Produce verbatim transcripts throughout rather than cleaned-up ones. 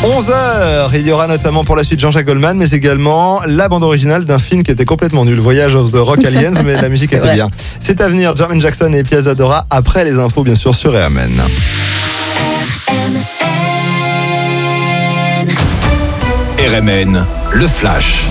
onze heures, il y aura notamment pour la suite Jean-Jacques Goldman, mais également la bande originale d'un film qui était complètement nul, Voyage of the Rock Aliens, mais la musique était vrai. bien. C'est à venir, Jermaine Jackson et Piazza Dora, après les infos bien sûr sur R M N. R M N, le flash.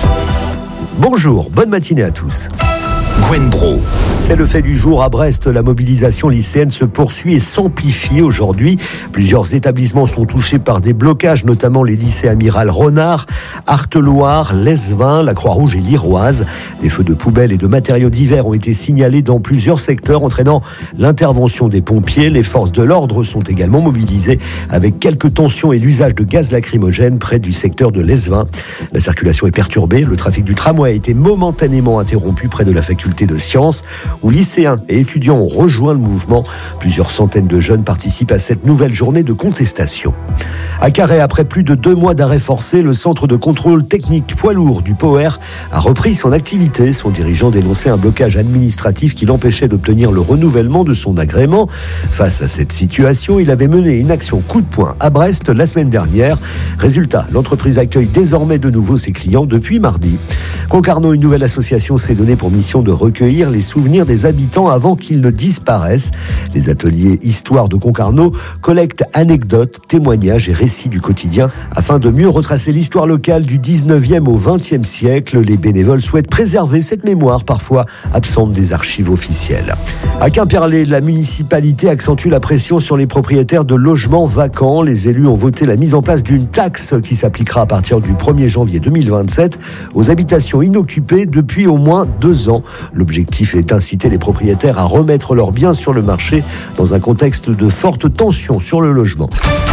Bonjour, bonne matinée à tous. Gwen Bro. C'est le fait du jour à Brest. La mobilisation lycéenne se poursuit et s'amplifie aujourd'hui. Plusieurs établissements sont touchés par des blocages, notamment les lycées Amiral Renard, Artheloire, Lesvin, la Croix-Rouge et l'Iroise. Des feux de poubelles et de matériaux divers ont été signalés dans plusieurs secteurs, entraînant l'intervention des pompiers. Les forces de l'ordre sont également mobilisées avec quelques tensions et l'usage de gaz lacrymogène près du secteur de Lesvin. La circulation est perturbée. Le trafic du tramway a été momentanément interrompu près de la faculté de sciences, où lycéens et étudiants ont rejoint le mouvement. Plusieurs centaines de jeunes participent à cette nouvelle journée de contestation. À Carhaix, après plus de deux mois d'arrêt forcé, le centre de contrôle technique poids lourd du P O R a repris son activité. Son dirigeant dénonçait un blocage administratif qui l'empêchait d'obtenir le renouvellement de son agrément. Face à cette situation, il avait mené une action coup de poing à Brest la semaine dernière. Résultat, l'entreprise accueille désormais de nouveau ses clients depuis mardi. Concarneau, une nouvelle association s'est donnée pour mission de recueillir les souvenirs des habitants avant qu'ils ne disparaissent. Les ateliers Histoire de Concarneau collectent anecdotes, témoignages et récits du quotidien afin de mieux retracer l'histoire locale du dix-neuvième au vingtième siècle. Les bénévoles souhaitent préserver cette mémoire parfois absente des archives officielles. À Quimperlé, la municipalité accentue la pression sur les propriétaires de logements vacants. Les élus ont voté la mise en place d'une taxe qui s'appliquera à partir du premier janvier deux mille vingt-sept aux habitations inoccupées depuis au moins deux ans. L'objectif est d'inciter les propriétaires à remettre leurs biens sur le marché dans un contexte de forte tension sur le logement.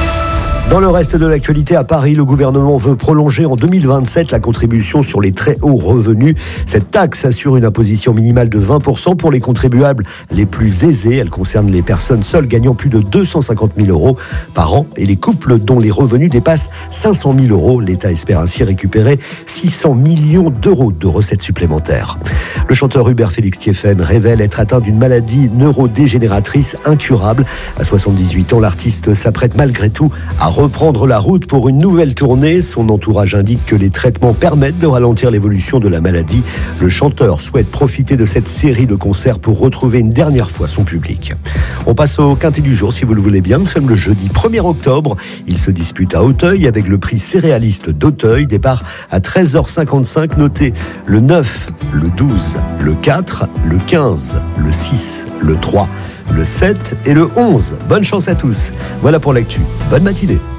Dans le reste de l'actualité, à Paris, le gouvernement veut prolonger en deux mille vingt-sept la contribution sur les très hauts revenus. Cette taxe assure une imposition minimale de vingt pour cent pour les contribuables les plus aisés. Elle concerne les personnes seules gagnant plus de deux cent cinquante mille euros par an et les couples dont les revenus dépassent cinq cent mille euros. L'État espère ainsi récupérer six cents millions d'euros de recettes supplémentaires. Le chanteur Hubert Félix Thiéfaine révèle être atteint d'une maladie neurodégénératrice incurable. À soixante-dix-huit ans, l'artiste s'apprête malgré tout à reprendre la route pour une nouvelle tournée. Son entourage indique que les traitements permettent de ralentir l'évolution de la maladie. Le chanteur souhaite profiter de cette série de concerts pour retrouver une dernière fois son public. On passe au quintet du jour, si vous le voulez bien. Nous sommes le jeudi premier octobre. Il se dispute à Auteuil avec le prix céréaliste d'Auteuil. Départ à treize heures cinquante-cinq. Notez le neuf, le douze, le quatre, le quinze, le six, le trois, le sept et le onze. Bonne chance à tous. Voilà pour l'actu. Bonne matinée.